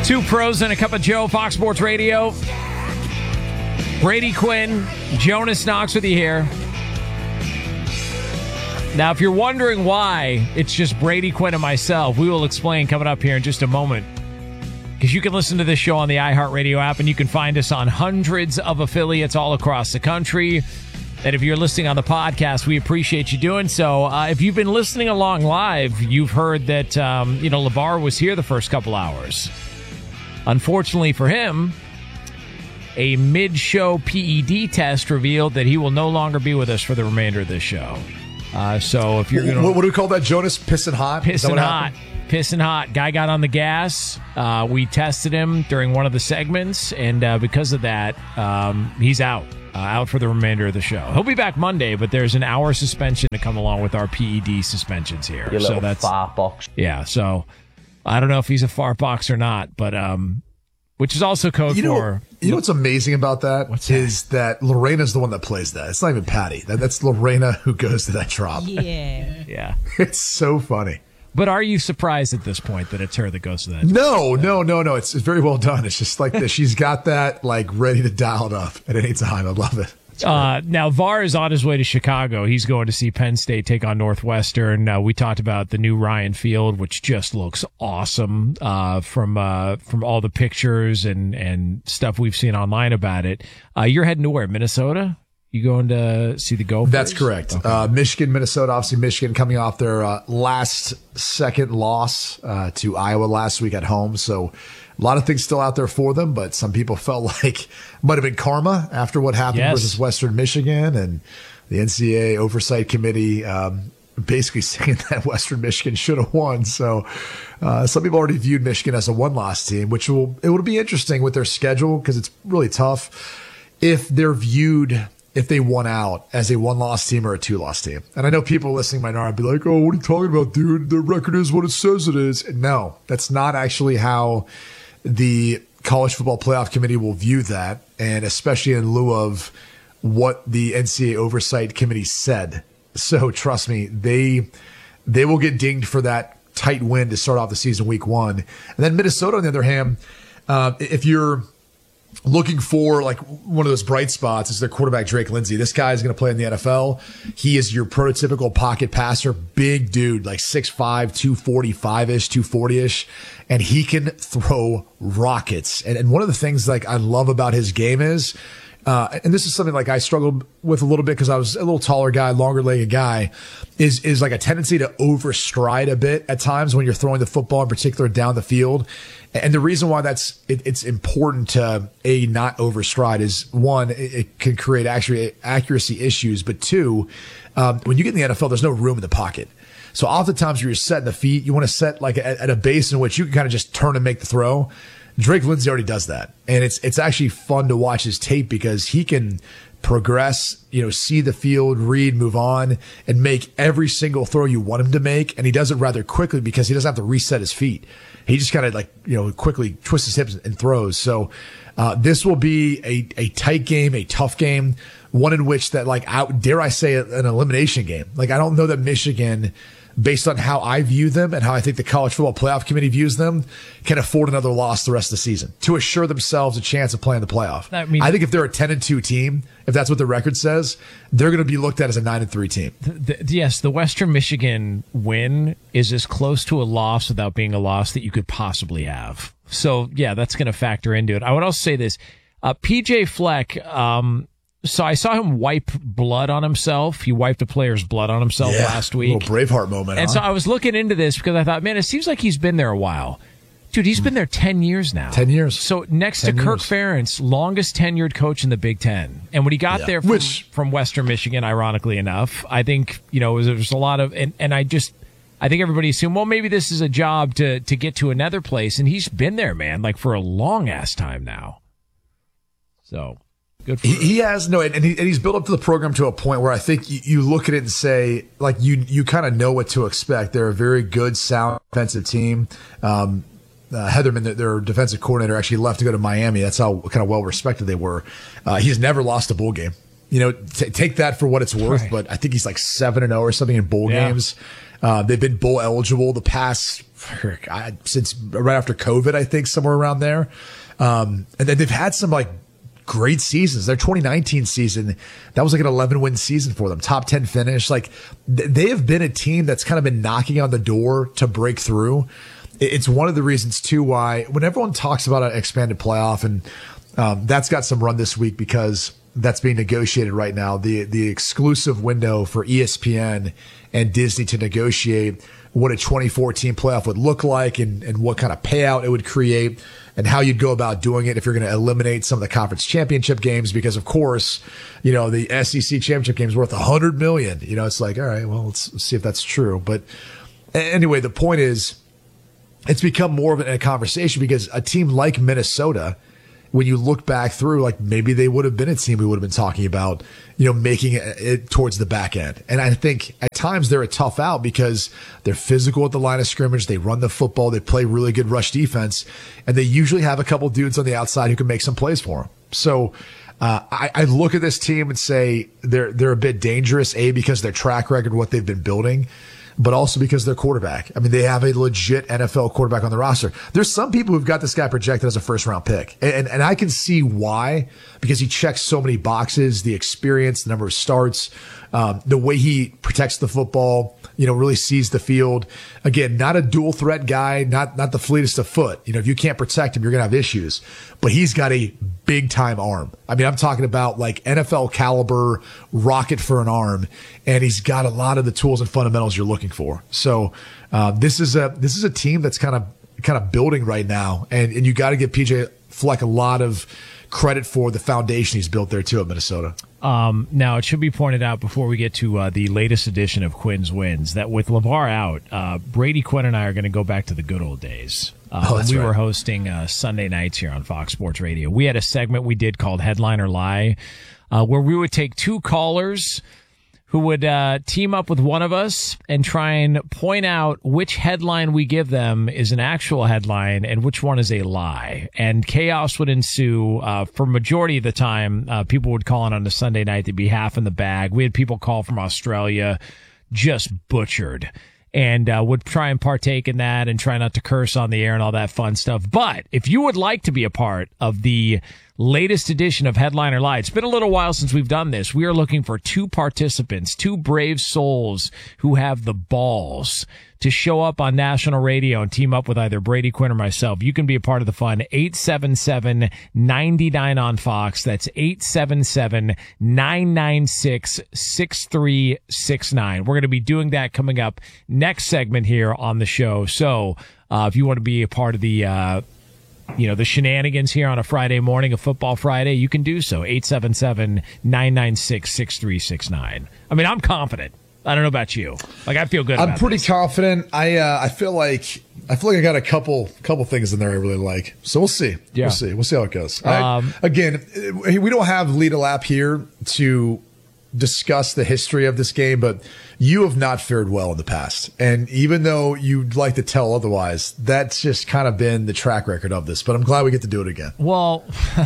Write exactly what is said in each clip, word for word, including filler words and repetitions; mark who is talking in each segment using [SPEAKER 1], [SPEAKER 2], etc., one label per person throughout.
[SPEAKER 1] Two pros and a cup of Joe, Fox Sports Radio. Brady Quinn, Jonas Knox with you here. Now, if you're wondering why it's just Brady Quinn and myself, we will explain coming up here in just a moment. Because you can listen to this show on the iHeartRadio app, and you can find us on hundreds of affiliates all across the country. And if you're listening on the podcast, we appreciate you doing so. Uh, if you've been listening along live, you've heard that um, you know LeVar was here the first couple hours. Unfortunately for him, a mid-show P E D test revealed that he will no longer be with us for the remainder of this show. Uh, so if you're going to...
[SPEAKER 2] What, what do we call that, Jonas? Pissing hot?
[SPEAKER 1] Pissing hot. Pissing hot. Guy got on the gas. Uh, we tested him during one of the segments, and uh, because of that, um, he's out. Uh, out for the remainder of the show. He'll be back Monday, but there's an hour suspension to come along with our P E D suspensions here.
[SPEAKER 3] Your
[SPEAKER 1] so
[SPEAKER 3] little
[SPEAKER 1] that's
[SPEAKER 3] fart box.
[SPEAKER 1] Yeah, so... I don't know if he's a fart box or not, but um, which is also code
[SPEAKER 2] you know,
[SPEAKER 1] for.
[SPEAKER 2] You know what's amazing about that
[SPEAKER 1] what's that?
[SPEAKER 2] is that Lorena's the one that plays that. It's not even Patty. That, that's Lorena who goes to that drop.
[SPEAKER 4] Yeah.
[SPEAKER 1] Yeah.
[SPEAKER 2] It's so funny.
[SPEAKER 1] But are you surprised at this point that it's her that goes to that?
[SPEAKER 2] No, no, no, no. It's, it's very well done. It's just like this. She's got that like ready to dial it up at any time. I love it.
[SPEAKER 1] Uh, now, V A R is on his way to Chicago. He's going to see Penn State take on Northwestern. Uh, we talked about the new Ryan Field, which just looks awesome uh, from uh, from all the pictures and, and stuff we've seen online about it. Uh, you're heading to where? Minnesota? You going to see the Gophers?
[SPEAKER 2] That's correct. Okay. Uh, Michigan, Minnesota, obviously Michigan coming off their uh, last second loss uh, to Iowa last week at home. So a lot of things still out there for them, but some people felt like might have been karma after what happened
[SPEAKER 1] yes.
[SPEAKER 2] versus Western Michigan, and the N C double A Oversight Committee um, basically saying that Western Michigan should have won. So uh, some people already viewed Michigan as a one-loss team, which will it will be interesting with their schedule because it's really tough if they're viewed if they won out as a one-loss team or a two-loss team. And I know people listening might not be like, oh, what are you talking about, dude? The record is what it says it is. No, that's not actually how the College Football Playoff Committee will view that, and especially in lieu of what the N C double A Oversight Committee said. So trust me, they they will get dinged for that tight win to start off the season week one. And then Minnesota, on the other hand, uh, if you're looking for like one of those bright spots, is their quarterback Drake Lindsay. This guy is going to play in the N F L. He is your prototypical pocket passer, big dude, like six five, two forty-five-ish, two forty-ish, and he can throw rockets. And, and one of the things like I love about his game is, uh, and this is something like I struggled with a little bit because I was a little taller guy, longer legged guy, is is like a tendency to overstride a bit at times when you're throwing the football, in particular down the field. And the reason why that's it, it's important to a not overstride is one, it, it can create actually accuracy issues, but two, um, when you get in the N F L, there's no room in the pocket. So oftentimes when you're setting the feet, you want to set like at, at a base in which you can kind of just turn and make the throw. Drake Lindsay already does that, and it's it's actually fun to watch his tape because he can progress, you know, see the field, read, move on, and make every single throw you want him to make, and he does it rather quickly because he doesn't have to reset his feet. He just kind of like, you know, quickly twists his hips and throws. So uh, this will be a, a tight game, a tough game, one in which that like, out, dare I say, an elimination game. Like, I don't know that Michigan, based on how I view them and how I think the College Football Playoff Committee views them, can afford another loss the rest of the season to assure themselves a chance of playing the playoff. I, mean, I think if they're a ten and two team, if that's what the record says, they're going to be looked at as a nine and three team.
[SPEAKER 1] The, the, yes, the Western Michigan win is as close to a loss without being a loss that you could possibly have. So, yeah, that's going to factor into it. I would also say this. Uh, P J Fleck, um, so I saw him wipe blood on himself. He wiped a player's blood on himself
[SPEAKER 2] yeah,
[SPEAKER 1] last week.
[SPEAKER 2] A little Braveheart moment.
[SPEAKER 1] And
[SPEAKER 2] huh?
[SPEAKER 1] so I was looking into this because I thought, man, it seems like he's been there a while. Dude, he's been there ten years now.
[SPEAKER 2] ten years.
[SPEAKER 1] So next to Kirk years. Ferentz, longest tenured coach in the Big Ten. And when he got yeah. there from, Which, from Western Michigan, ironically enough, I think, you know, there was a lot of, and, and I just, I think everybody assumed, well, maybe this is a job to, to get to another place. And he's been there, man, like for a long ass time now. So good for
[SPEAKER 2] he,
[SPEAKER 1] him.
[SPEAKER 2] he has no, and, he, and he's built up to the program to a point where I think you, you look at it and say, like, you, you kind of know what to expect. They're a very good, sound defensive team. Um, Uh, Heatherman, their defensive coordinator, actually left to go to Miami. That's how kind of well respected they were. Uh, he's never lost a bowl game. you know, t- take that for what it's worth. Right. But I think he's like seven and zero or something in bowl yeah. games. Uh, they've been bowl eligible the past since right after COVID, I think, somewhere around there. Um, and then they've had some like great seasons. Their twenty nineteen season, that was like an eleven win season for them. Top ten finish. Like th- they have been a team that's kind of been knocking on the door to break through. It's one of the reasons too why when everyone talks about an expanded playoff, and um, that's got some run this week because that's being negotiated right now. The the exclusive window for E S P N and Disney to negotiate what a twenty fourteen playoff would look like and, and what kind of payout it would create and how you'd go about doing it if you're going to eliminate some of the conference championship games. Because, of course, you know, the S E C championship game is worth one hundred million dollars. You know, it's like, all right, well, let's see if that's true. But anyway, the point is it's become more of a conversation because a team like Minnesota, when you look back through, like maybe they would have been a team we would have been talking about, you know, making it, it towards the back end. And I think at times they're a tough out because they're physical at the line of scrimmage. They run the football. They play really good rush defense. And they usually have a couple dudes on the outside who can make some plays for them. So uh, I, I look at this team and say they're, they're a bit dangerous, A, because their track record, what they've been building, but also because they're quarterback. I mean, they have a legit N F L quarterback on the roster. There's some people who've got this guy projected as a first round pick. And, and, and I can see why, because he checks so many boxes, the experience, the number of starts, um, the way he protects the football, you know, really sees the field. Again, not a dual threat guy, not, not the fleetest of foot. You know, if you can't protect him, you're going to have issues, but he's got a big time arm. I mean, I'm talking about like N F L caliber rocket for an arm, and he's got a lot of the tools and fundamentals you're looking for. So, uh, this is a, this is a team that's kind of, kind of building right now. And, and you got to give P J Fleck a lot of credit for the foundation he's built there too at Minnesota.
[SPEAKER 1] Um, now, it should be pointed out before we get to uh, the latest edition of Quinn's Wins that with LeVar out, uh, Brady Quinn and I are going to go back to the good old days. Uh,
[SPEAKER 2] oh, that's
[SPEAKER 1] we
[SPEAKER 2] right.
[SPEAKER 1] were hosting uh, Sunday nights here on Fox Sports Radio. We had a segment we did called Headline or Lie, uh, where we would take two callers who would uh, team up with one of us and try and point out which headline we give them is an actual headline and which one is a lie. And chaos would ensue. Uh, for majority of the time, uh, people would call in on a Sunday night. They'd be half in the bag. We had people call from Australia, just butchered, and uh, would try and partake in that and try not to curse on the air and all that fun stuff. But if you would like to be a part of the latest edition of Headline or Lie, it's been a little while since we've done this. We are looking for two participants, two brave souls who have the balls to show up on national radio and team up with either Brady Quinn or myself. You can be a part of the fun. eight seven seven, nine nine on Fox. That's eight seven seven, nine nine six, six three six nine. We're going to be doing that coming up next segment here on the show. So uh, if you want to be a part of the uh, you know, the shenanigans here on a Friday morning, a football Friday, you can do so. eight seven seven, nine nine six, six three six nine. I mean, I'm confident. I don't know about you. Like, I feel good about
[SPEAKER 2] I'm pretty
[SPEAKER 1] this.
[SPEAKER 2] confident. I uh, I feel like I feel like I got a couple couple things in there I really like. So we'll see. Yeah. We'll see. We'll see how it goes. Um, I, again, we don't have Lead a Lap here to discuss the history of this game, but you have not fared well in the past. And even though you'd like to tell otherwise, that's just kind of been the track record of this. But I'm glad we get to do it again.
[SPEAKER 1] Well,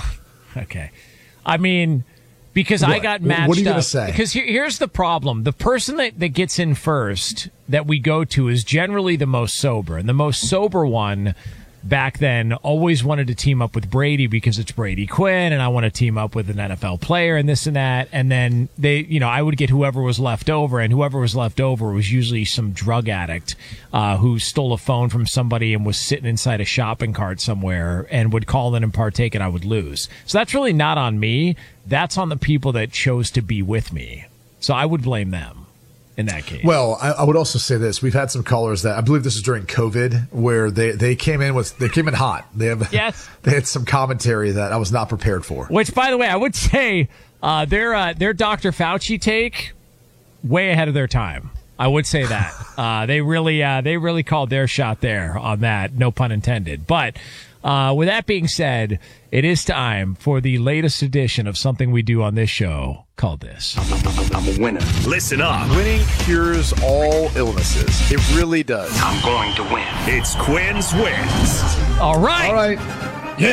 [SPEAKER 1] okay. I mean, because what? I got matched up.
[SPEAKER 2] What are you going to say?
[SPEAKER 1] Because here, here's the problem. The person that, that gets in first that we go to is generally the most sober. And the most sober one back then always wanted to team up with Brady because it's Brady Quinn and I want to team up with an N F L player and this and that. And then they, you know, I would get whoever was left over, and whoever was left over was usually some drug addict uh, who stole a phone from somebody and was sitting inside a shopping cart somewhere and would call in and partake, and I would lose. So that's really not on me. That's on the people that chose to be with me. So I would blame them in that case.
[SPEAKER 2] Well, I, I would also say this. We've had some callers that I believe this is during COVID where they, they came in with, they came in hot. They have,
[SPEAKER 1] yes.
[SPEAKER 2] They had some commentary that I was not prepared for.
[SPEAKER 1] Which, by the way, I would say, uh, their, uh, their Doctor Fauci take way ahead of their time. I would say that, uh, they really, uh, they really called their shot there on that. No pun intended. But, uh, with that being said, it is time for the latest edition of something we do on this show called this.
[SPEAKER 3] I'm a winner.
[SPEAKER 4] Listen up.
[SPEAKER 5] Winning cures all illnesses. It really does.
[SPEAKER 3] I'm going to win.
[SPEAKER 4] It's Quinn's Wins.
[SPEAKER 1] All right.
[SPEAKER 2] All right.
[SPEAKER 5] Yeah.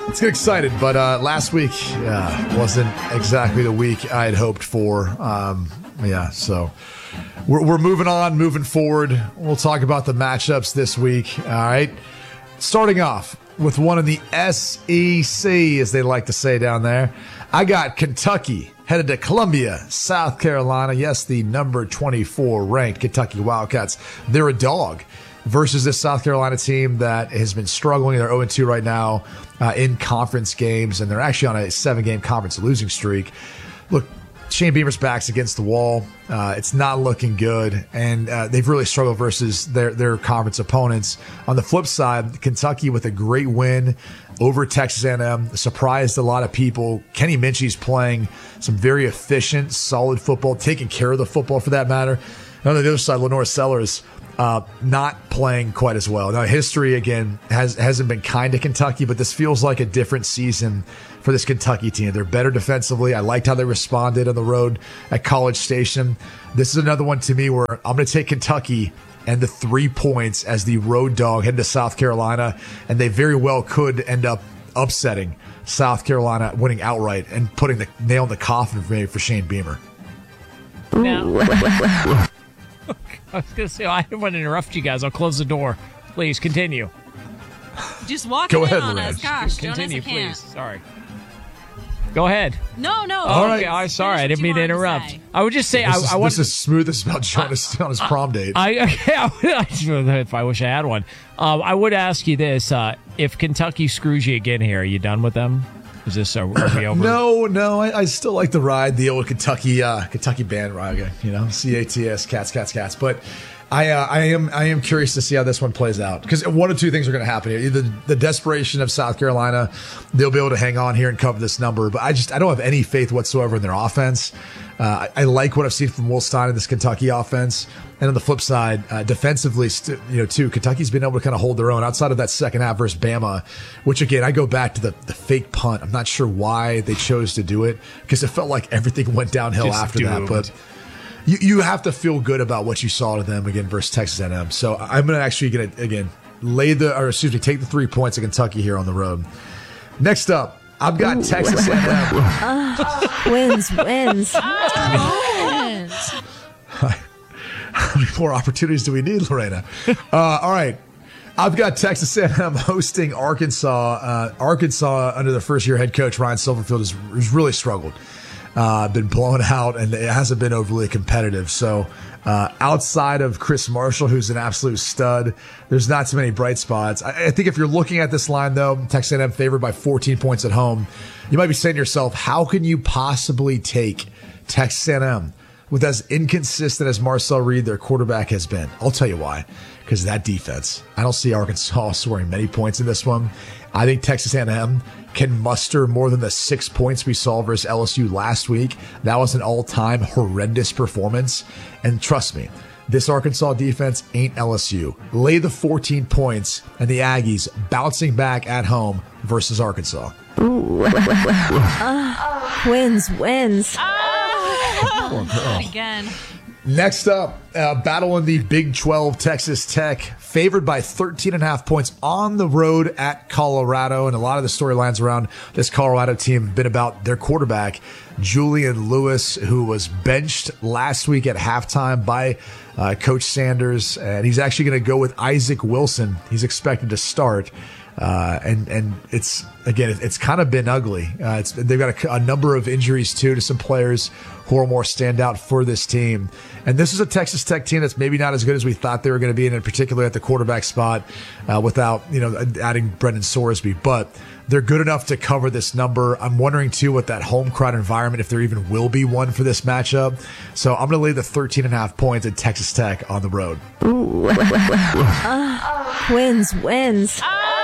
[SPEAKER 2] Let's get excited, but uh, last week yeah, wasn't exactly the week I had hoped for. Um, yeah, so we're, we're moving on, moving forward. We'll talk about the matchups this week. All right, starting off with one in the S E C, as they like to say down there. I got Kentucky headed to Columbia, South Carolina. Yes, the number twenty-four ranked Kentucky Wildcats. They're a dog versus this South Carolina team that has been struggling. They're oh and two right now uh, in conference games, and they're actually on a seven-game conference losing streak. Look, Shane Beamer's back's against the wall. Uh, it's not looking good, and uh, they've really struggled versus their, their conference opponents. On the flip side, Kentucky with a great win over Texas A and M, surprised a lot of people. Kenny Minchie's playing some very efficient, solid football, taking care of the football for that matter. And on the other side, Lenore Sellers uh, not playing quite as well. Now, history, again, has, hasn't been kind to Kentucky, but this feels like a different season for this Kentucky team. They're better defensively. I liked how they responded on the road at College Station. This is another one to me where I'm going to take Kentucky and the three points as the road dog heading to South Carolina, and they very well could end up upsetting South Carolina, winning outright and putting the nail in the coffin for me for Shane Beamer.
[SPEAKER 1] Now, I was going to say, I didn't want to interrupt you guys. I'll close the door. Please continue.
[SPEAKER 3] Just walk
[SPEAKER 2] Go
[SPEAKER 3] in
[SPEAKER 2] ahead,
[SPEAKER 3] on
[SPEAKER 2] Lorenz.
[SPEAKER 3] us. Gosh,
[SPEAKER 1] Continue,
[SPEAKER 3] Jonas, I can't.
[SPEAKER 1] please. Sorry. Go ahead.
[SPEAKER 3] No, no.
[SPEAKER 1] Oh,
[SPEAKER 2] All right.
[SPEAKER 1] okay. I'm sorry. I
[SPEAKER 3] Finish
[SPEAKER 1] didn't
[SPEAKER 3] what
[SPEAKER 1] mean to
[SPEAKER 3] you wanted to
[SPEAKER 1] interrupt.
[SPEAKER 3] say.
[SPEAKER 1] I would just say,
[SPEAKER 2] This,
[SPEAKER 1] I,
[SPEAKER 2] is,
[SPEAKER 1] I want
[SPEAKER 2] this is smooth as about Jonas on his prom date.
[SPEAKER 1] I, I, if I wish I had one. Um, I would ask you this. Uh, if Kentucky screws you again here, are you done with them? Is this, are we over?
[SPEAKER 2] No, no, I, I still like to ride the old Kentucky uh, Kentucky bandwagon, you know, C A T S, cats, cats, cats. But I, uh, I am, I am curious to see how this one plays out, because one of two things are going to happen here: either the desperation of South Carolina, they'll be able to hang on here and cover this number. But I just, I don't have any faith whatsoever in their offense. Uh, I, I like what I've seen from Will Stein in this Kentucky offense. And on the flip side, uh, defensively, st- you know, too, Kentucky's been able to kind of hold their own outside of that second half versus Bama, which again, I go back to the, the fake punt. I'm not sure why they chose to do it, because it felt like everything went downhill
[SPEAKER 1] Just
[SPEAKER 2] after
[SPEAKER 1] doomed.
[SPEAKER 2] that. But you, you have to feel good about what you saw to them again versus Texas A and M. So I'm going to actually going to, again, lay the, or excuse me, take the three points of Kentucky here on the road. Next up, I've got Texas A and M.
[SPEAKER 4] Uh, wins, wins.
[SPEAKER 2] How many more opportunities do we need, Lorena? Uh, all right. I've got Texas A and M hosting Arkansas. Uh, Arkansas, under the first-year head coach, Ryan Silverfield, has, has really struggled. Uh, been blown out, and it hasn't been overly competitive. So uh, outside of Chris Marshall, who's an absolute stud, there's not too many bright spots. I, I think if you're looking at this line, though, Texas A and M favored by fourteen points at home, you might be saying to yourself, how can you possibly take Texas A and M with as inconsistent as Marcel Reed, their quarterback, has been? I'll tell you why. Because of that defense. I don't see Arkansas scoring many points in this one. I think Texas A and M can muster more than the six points we saw versus L S U last week. That was an all-time horrendous performance. And trust me, this Arkansas defense ain't L S U. Lay the fourteen points and the Aggies bouncing back at home versus Arkansas.
[SPEAKER 4] Ooh. uh, wins, wins.
[SPEAKER 3] Oh, again.
[SPEAKER 2] Next up, uh, battle in the Big twelve, Texas Tech, favored by thirteen and a half points on the road at Colorado. And a lot of the storylines around this Colorado team have been about their quarterback, Julian Lewis, who was benched last week at halftime by uh, Coach Sanders. And he's actually going to go with Isaac Wilson. He's expected to start. Uh, and, and it's, again, it, it's kind of been ugly. Uh, it's, they've got a, a number of injuries too to some players who are more standout for this team. And this is a Texas Tech team that's maybe not as good as we thought they were going to be, and in particular at the quarterback spot, uh, without, you know, adding Brendan Sorsby, but they're good enough to cover this number. I'm wondering too, what that home crowd environment, if there even will be one for this matchup. So I'm going to lay the thirteen and a half points at Texas Tech on the road.
[SPEAKER 4] Ooh. uh, wins, wins.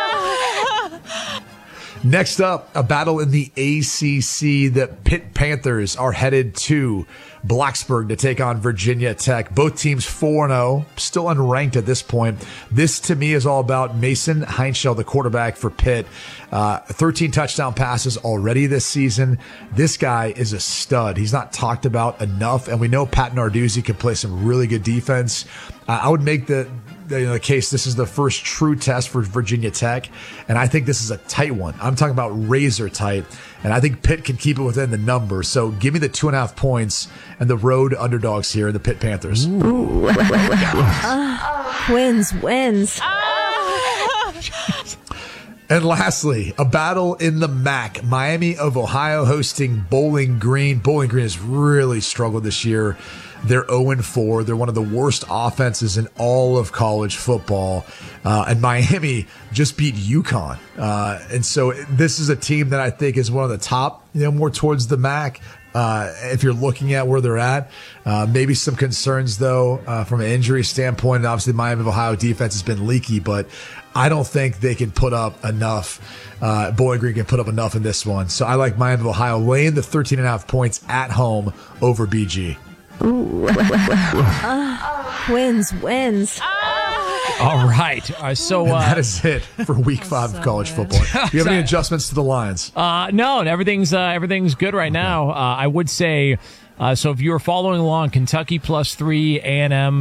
[SPEAKER 2] Next up, a battle in the A C C. The Pitt Panthers are headed to Blacksburg to take on Virginia Tech. Both teams four and oh, still unranked at this point. This, to me, is all about Mason Heinschel, the quarterback for Pitt. Uh, thirteen touchdown passes already this season. This guy is a stud. He's not talked about enough, and we know Pat Narduzzi can play some really good defense. Uh, I would make the you know, the case this is the first true test for Virginia Tech, and I think this is a tight one. I'm talking about razor tight, and I think Pitt can keep it within the number. So give me the two and a half points and the road underdogs here, the Pitt Panthers.
[SPEAKER 4] uh, wins, wins.
[SPEAKER 2] And lastly, a battle in the M A C. Miami of Ohio hosting Bowling Green. Bowling Green has really struggled this year. They're oh and four. They're one of the worst offenses in all of college football. Uh, and Miami just beat UConn. Uh, and so this is a team that I think is one of the top, you know, more towards the M A C. Uh, if you're looking at where they're at, uh, maybe some concerns though, uh, from an injury standpoint. And obviously Miami of Ohio defense has been leaky, but I don't think they can put up enough. Uh, Bowling Green can put up enough in this one. So I like Miami of Ohio laying the thirteen and a half points at home over B G.
[SPEAKER 4] Ooh. uh, wins, wins.
[SPEAKER 1] All right. Uh, so
[SPEAKER 2] And
[SPEAKER 1] uh,
[SPEAKER 2] that is it for week five
[SPEAKER 3] so
[SPEAKER 2] of college
[SPEAKER 3] good.
[SPEAKER 2] football. Do you have any adjustments to the lines?
[SPEAKER 1] Uh, no, everything's uh, everything's good right now. Uh, I would say, uh, so if you were following along, Kentucky plus three, A and M